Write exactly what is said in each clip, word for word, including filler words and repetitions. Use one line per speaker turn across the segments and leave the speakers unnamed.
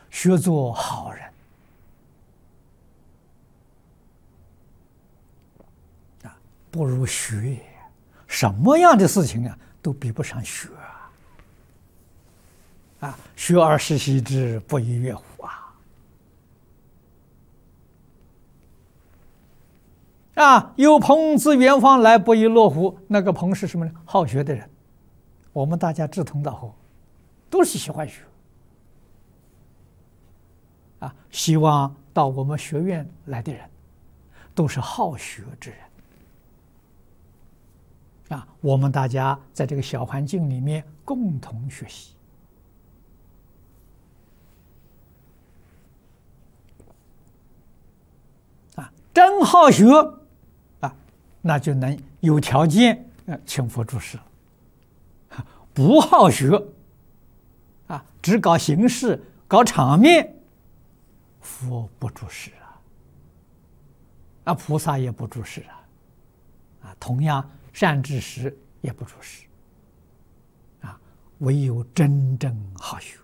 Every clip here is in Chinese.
学做好人啊，不如学。什么样的事情啊，都比不上学啊！啊，学而时习之，不亦说乎啊！啊，有朋自远方来，不亦乐乎。那个朋是什么呢？好学的人。我们大家志同道合，都是喜欢学。啊，希望到我们学院来的人，都是好学之人。啊，我们大家在这个小环境里面共同学习。啊，真好学，啊，那就能有条件呃请佛住世了。不好学，啊，只搞形式、搞场面，佛不住世啊，啊，菩萨也不住世啊，啊，同样善知识也不住世，啊，唯有真正好学。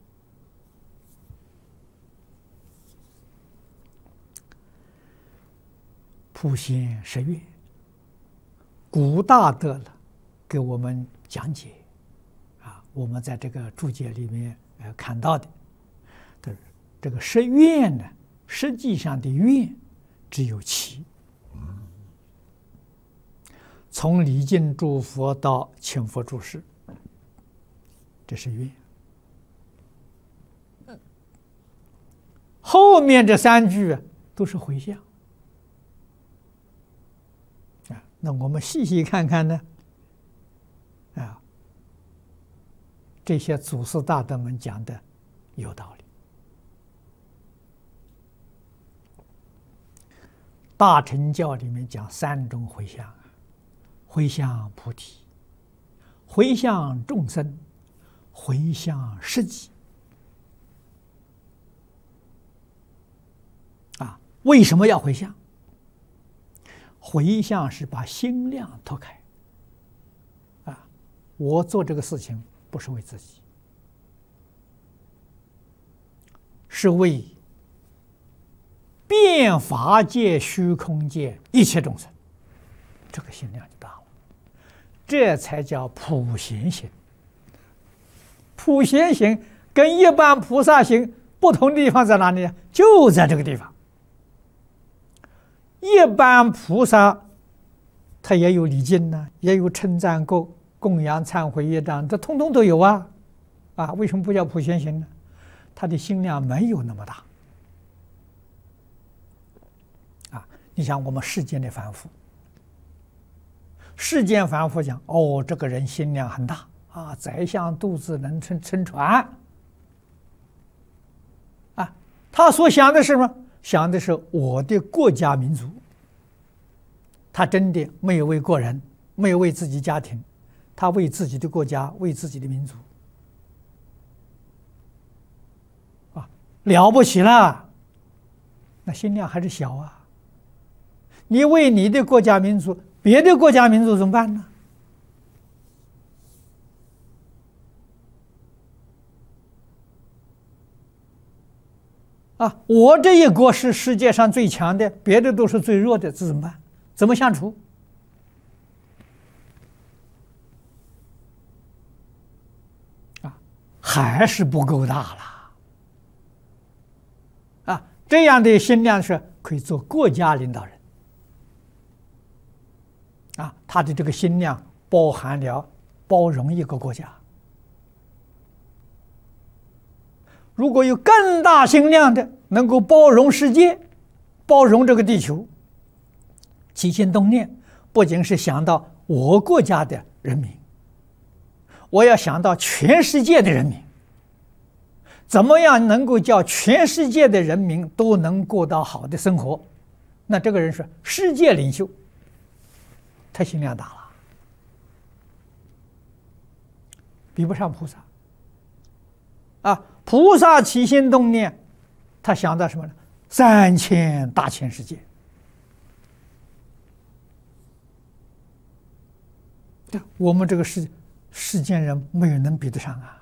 普贤十愿，古大德了给我们讲解。我们在这个注解里面呃看到的，的这个十愿呢，实际上的愿只有七，从礼敬诸佛到请佛住世，这是愿。后面这三句都是回向啊。那我们细细看看呢，啊。这些祖师大德们讲的有道理。大乘教里面讲三种回向：回向菩提，回向众生，回向世己。啊，为什么要回向？回向是把心量拓开。啊，我做这个事情。不是为自己，是为遍法界、虚空界一切众生，这个心量就大了，这才叫普贤行。普贤行跟一般菩萨行不同的地方在哪里？就在这个地方。一般菩萨他也有礼敬呢，也有称赞供。供养、忏悔、业障，这通通都有啊！啊，为什么不叫普贤行呢？他的心量没有那么大。啊，你想我们世间的凡夫，世间凡夫讲，哦，这个人心量很大啊，宰相肚子能撑撑船。啊，他所想的是什么？想的是我的国家民族。他真的没有为个人，没有为自己家庭。他为自己的国家，为自己的民族，啊，了不起了。那心量还是小啊。你为你的国家民族，别的国家民族怎么办呢？啊，我这一国是世界上最强的，别的都是最弱的，这怎么办？怎么相处？还是不够大了啊！这样的心量是可以做国家领导人啊，他的这个心量包含了包容一个国家。如果有更大心量的，能够包容世界，包容这个地球，起心动念不仅是想到我国家的人民，我要想到全世界的人民，怎么样能够叫全世界的人民都能过到好的生活？那这个人是世界领袖，他心量大了，比不上菩萨。啊，菩萨起心动念，他想到什么呢？三千大千世界。我们这个世世间人没有能比得上啊！